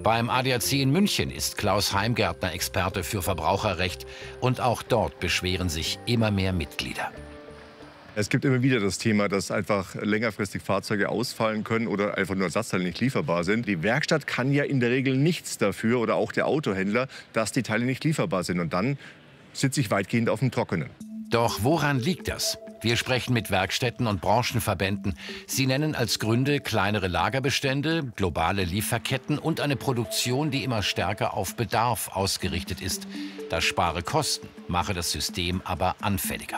Beim ADAC in München ist Klaus Heimgärtner Experte für Verbraucherrecht und auch dort beschweren sich immer mehr Mitglieder. Es gibt immer wieder das Thema, dass einfach längerfristig Fahrzeuge ausfallen können oder einfach nur Ersatzteile nicht lieferbar sind. Die Werkstatt kann ja in der Regel nichts dafür oder auch der Autohändler, dass die Teile nicht lieferbar sind. Und dann sitze ich weitgehend auf dem Trockenen. Doch woran liegt das? Wir sprechen mit Werkstätten und Branchenverbänden. Sie nennen als Gründe kleinere Lagerbestände, globale Lieferketten und eine Produktion, die immer stärker auf Bedarf ausgerichtet ist. Das spare Kosten, mache das System aber anfälliger.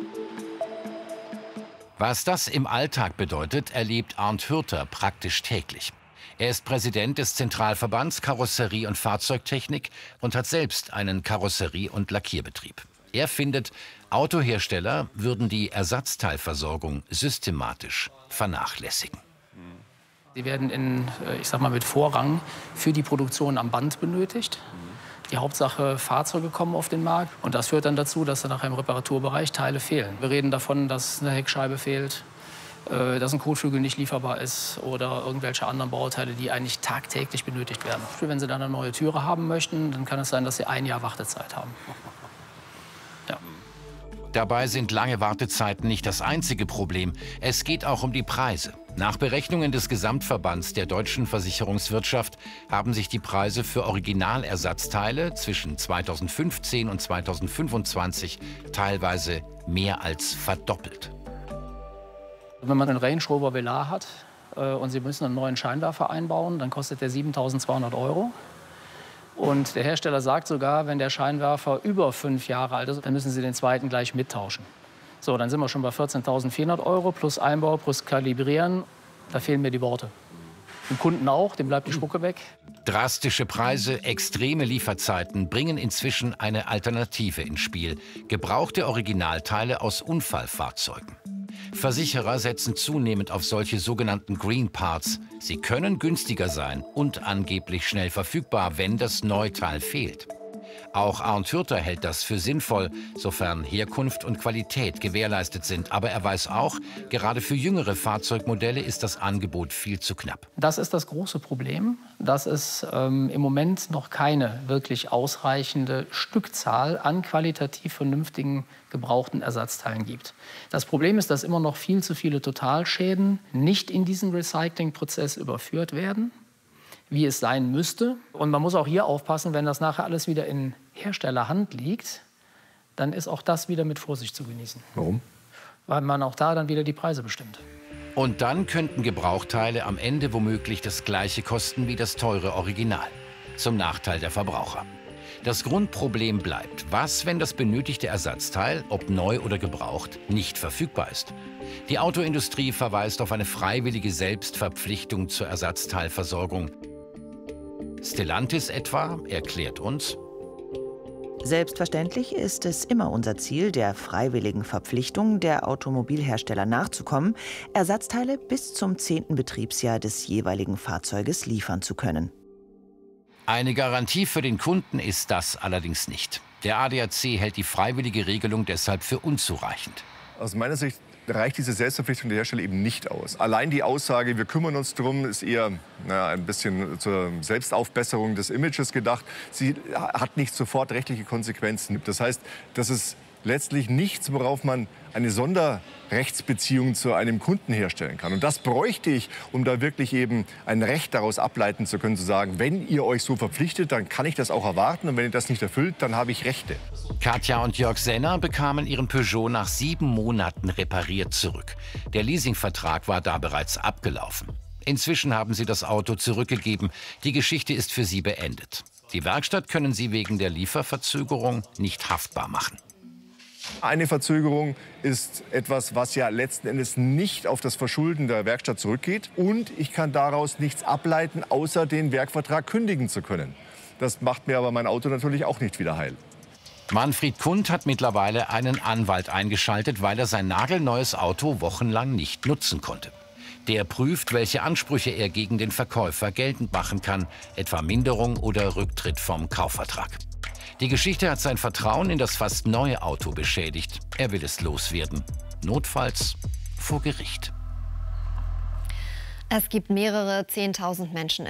Was das im Alltag bedeutet, erlebt Arndt Hürter praktisch täglich. Er ist Präsident des Zentralverbands Karosserie- und Fahrzeugtechnik und hat selbst einen Karosserie- und Lackierbetrieb. Er findet, Autohersteller würden die Ersatzteilversorgung systematisch vernachlässigen. Sie werden mit Vorrang für die Produktion am Band benötigt. Die Hauptsache, Fahrzeuge kommen auf den Markt. Und das führt dann dazu, dass dann nachher im Reparaturbereich Teile fehlen. Wir reden davon, dass eine Heckscheibe fehlt, dass ein Kotflügel nicht lieferbar ist oder irgendwelche anderen Bauteile, die eigentlich tagtäglich benötigt werden. Wenn Sie dann eine neue Türe haben möchten, dann kann es sein, dass Sie 1 Jahr Wartezeit haben. Ja. Dabei sind lange Wartezeiten nicht das einzige Problem. Es geht auch um die Preise. Nach Berechnungen des Gesamtverbands der deutschen Versicherungswirtschaft haben sich die Preise für Originalersatzteile zwischen 2015 und 2025 teilweise mehr als verdoppelt. Wenn man einen Range Rover Velar hat und Sie müssen einen neuen Scheinwerfer einbauen, dann kostet der 7.200 €. Und der Hersteller sagt sogar, wenn der Scheinwerfer über 5 Jahre alt ist, dann müssen Sie den zweiten gleich mittauschen. So, dann sind wir schon bei 14.400 € plus Einbau, plus Kalibrieren. Da fehlen mir die Worte. Dem Kunden auch, dem bleibt die Spucke weg. Drastische Preise, extreme Lieferzeiten bringen inzwischen eine Alternative ins Spiel. Gebrauchte Originalteile aus Unfallfahrzeugen. Versicherer setzen zunehmend auf solche sogenannten Green Parts. Sie können günstiger sein und angeblich schnell verfügbar, wenn das Neuteil fehlt. Auch Arndt Hürter hält das für sinnvoll, sofern Herkunft und Qualität gewährleistet sind. Aber er weiß auch, gerade für jüngere Fahrzeugmodelle ist das Angebot viel zu knapp. Das ist das große Problem, dass es im Moment noch keine wirklich ausreichende Stückzahl an qualitativ vernünftigen gebrauchten Ersatzteilen gibt. Das Problem ist, dass immer noch viel zu viele Totalschäden nicht in diesen Recyclingprozess überführt werden, wie es sein müsste. Und man muss auch hier aufpassen, wenn das nachher alles wieder in Herstellerhand liegt, dann ist auch das wieder mit Vorsicht zu genießen. Warum? Weil man auch da dann wieder die Preise bestimmt. Und dann könnten Gebrauchteile am Ende womöglich das gleiche kosten wie das teure Original. Zum Nachteil der Verbraucher. Das Grundproblem bleibt, was, wenn das benötigte Ersatzteil, ob neu oder gebraucht, nicht verfügbar ist? Die Autoindustrie verweist auf eine freiwillige Selbstverpflichtung zur Ersatzteilversorgung. Stellantis etwa erklärt uns: Selbstverständlich ist es immer unser Ziel, der freiwilligen Verpflichtung der Automobilhersteller nachzukommen, Ersatzteile bis zum 10. Betriebsjahr des jeweiligen Fahrzeuges liefern zu können. Eine Garantie für den Kunden ist das allerdings nicht. Der ADAC hält die freiwillige Regelung deshalb für unzureichend. Aus meiner Sicht reicht diese Selbstverpflichtung der Hersteller eben nicht aus. Allein die Aussage, wir kümmern uns drum, ist eher ein bisschen zur Selbstaufbesserung des Images gedacht. Sie hat nicht sofort rechtliche Konsequenzen. Das heißt, das ist letztlich nichts, worauf man eine Sonderrechtsbeziehung zu einem Kunden herstellen kann. Und das bräuchte ich, um da wirklich eben ein Recht daraus ableiten zu können, zu sagen, wenn ihr euch so verpflichtet, dann kann ich das auch erwarten. Und wenn ihr das nicht erfüllt, dann habe ich Rechte. Katja und Jörg Senner bekamen ihren Peugeot nach 7 Monaten repariert zurück. Der Leasingvertrag war da bereits abgelaufen. Inzwischen haben sie das Auto zurückgegeben. Die Geschichte ist für sie beendet. Die Werkstatt können sie wegen der Lieferverzögerung nicht haftbar machen. Eine Verzögerung ist etwas, was ja letzten Endes nicht auf das Verschulden der Werkstatt zurückgeht. Und ich kann daraus nichts ableiten, außer den Werkvertrag kündigen zu können. Das macht mir aber mein Auto natürlich auch nicht wieder heil. Manfred Kund hat mittlerweile einen Anwalt eingeschaltet, weil er sein nagelneues Auto wochenlang nicht nutzen konnte. Der prüft, welche Ansprüche er gegen den Verkäufer geltend machen kann, etwa Minderung oder Rücktritt vom Kaufvertrag. Die Geschichte hat sein Vertrauen in das fast neue Auto beschädigt. Er will es loswerden. Notfalls vor Gericht. Es gibt mehrere 10.000 Menschen